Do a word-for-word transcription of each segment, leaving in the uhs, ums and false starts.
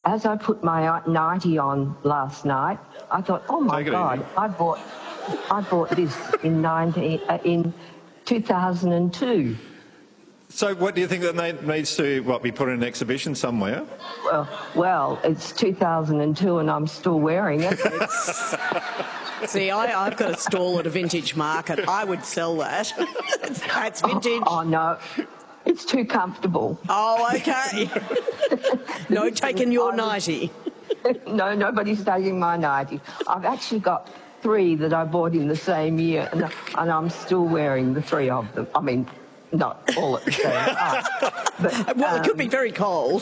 as I put my nightie on last night, I thought, oh my God, I bought, I bought this in nineteen uh, in two thousand two. So, what do you think that needs to what be put in an exhibition somewhere? Well, well, it's two thousand two, and I'm still wearing it. See, I, I've got a stall at a vintage market. I would sell that. That's vintage. Oh, oh no. It's too comfortable. Oh, okay. No taking your nightie. No, nobody's taking my nightie. I've actually got three that I bought in the same year, and, and I'm still wearing the three of them. I mean, not all at the same time. But, well, um, it could be very cold.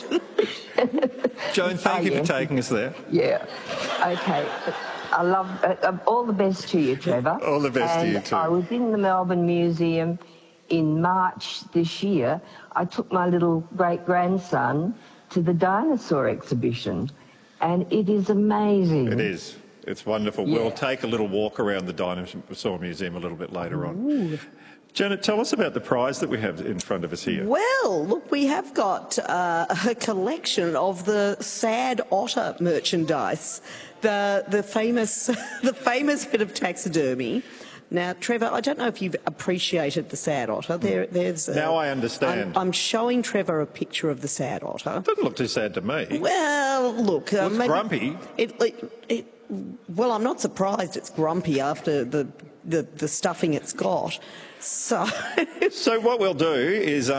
Joan, thank oh, you yeah. for taking us there. Yeah. Okay. I love uh, all the best to you, Trevor. All the best and to you too. I was in the Melbourne Museum in March this year. I took my little great-grandson to the dinosaur exhibition, and it is amazing. It is. It's wonderful. Yeah. We'll take a little walk around the Dinosaur Museum a little bit later on. Ooh. Janet, tell us about the prize that we have in front of us here. Well, look, we have got uh, a collection of the Sad Otter merchandise, the the famous the famous bit of taxidermy. Now, Trevor, I don't know if you've appreciated the Sad Otter. There, there's. Uh, now I understand. I'm, I'm showing Trevor a picture of the Sad Otter. It doesn't look too sad to me. Well, look, uh, Looks maybe grumpy. It, it, it, well, I'm not surprised it's grumpy after the the, the stuffing it's got. So, so what we'll do is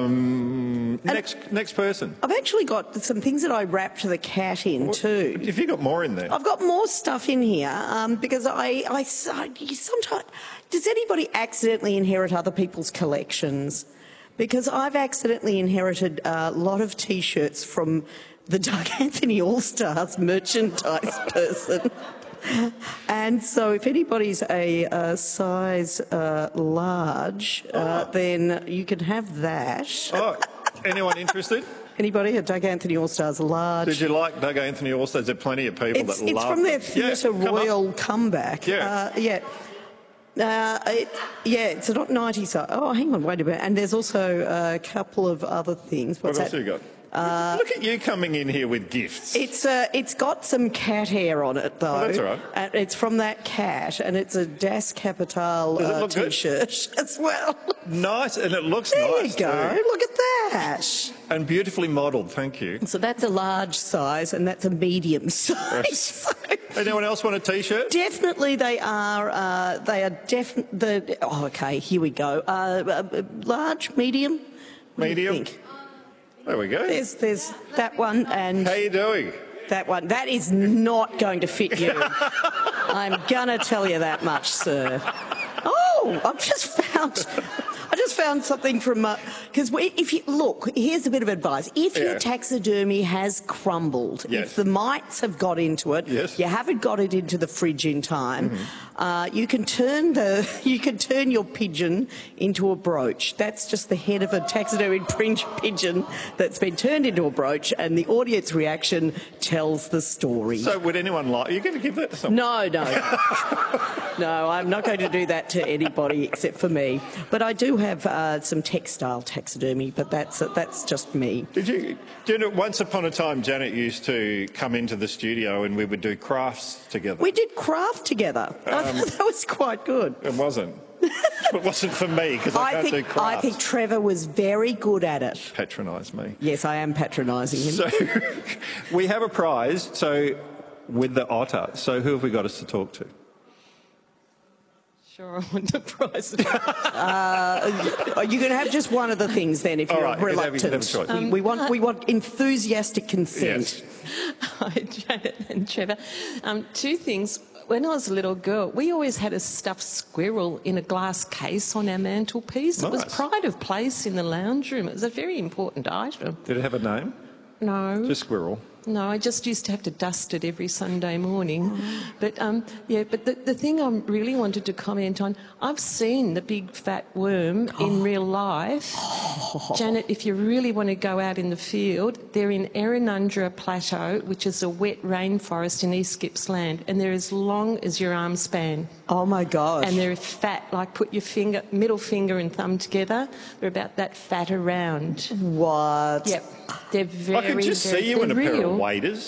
um, next next person. I've actually got some things that I wrapped the cat in what, too. Have you got more in there? I've got more stuff in here um, because I, I, I sometimes does anybody accidentally inherit other people's collections? Because I've accidentally inherited a lot of T-shirts from the Doug Anthony All Stars merchandise person. And so if anybody's a, a size uh, large, uh, oh. then you can have that. Oh, anyone interested? Anybody at Doug Anthony All Stars large? Did you like Doug Anthony All Stars? There are plenty of people it's, that it's love from their it. Theatre yeah, Royal comeback. Yeah. Uh, yeah. Uh, it, yeah, it's not ninety size. Oh, hang on, wait a minute. And there's also a couple of other things. What's what else that? have you got? Uh, Look at you coming in here with gifts. It's uh, it's got some cat hair on it, though. Oh, that's all right. And it's from that cat, and it's a Das Kapital uh, T-shirt as well. Nice, and it looks there nice There you go. too. Look at that. And beautifully modelled, thank you. So that's a large size, and that's a medium size. Anyone else want a T-shirt? Definitely, they are. Uh, they are definitely. The, oh, okay. Here we go. Uh, uh, large, medium. What medium. Do you think? There we go. There's, there's that one, and how you doing? That one. That is not going to fit you. I'm gonna tell you that much, sir. Oh, I've just found. I just found something from because uh, if you look, here's a bit of advice: if yeah. your taxidermy has crumbled, yes. if the mites have got into it, yes. you haven't got it into the fridge in time, mm-hmm. uh, you can turn the you can turn your pigeon into a brooch. That's just the head of a taxidermy pigeon that's been turned into a brooch, and the audience reaction tells the story. So, would anyone like? Are you going to give that to someone? No, no, no. I'm not going to do that to anybody except for me. But I do have uh, some textile taxidermy, but that's uh, that's just me. Did you, do you know, once upon a time, Janet used to come into the studio and we would do crafts together. We did craft together. Um, I thought that was quite good. It wasn't. It wasn't for me because I, I can't think, do crafts. I think Trevor was very good at it. Patronise me. Yes, I am patronising him. So we have a prize. So with the otter. So who have we got us to talk to? Sure, I want the prize. uh, you can have just one of the things then, if All you're right, reluctant. you can have a choice. Um, we, we want we want enthusiastic consent. Yes. Hi, Janet and Trevor. Um, two things. When I was a little girl, we always had a stuffed squirrel in a glass case on our mantelpiece. Nice. It was pride of place in the lounge room. It was a very important item. Did it have a name? No. Just squirrel. No, I just used to have to dust it every Sunday morning. Oh. But um, yeah, but the, the thing I really wanted to comment on, I've seen the big fat worm oh. in real life. Oh. Janet, if you really want to go out in the field, they're in Errinundra Plateau, which is a wet rainforest in East Gippsland, and they're as long as your arm span. Oh my gosh. And they're fat, like put your finger, middle finger and thumb together. They're about that fat around. What? Yep. They're very, I can just very, see you in a real. pair of waders.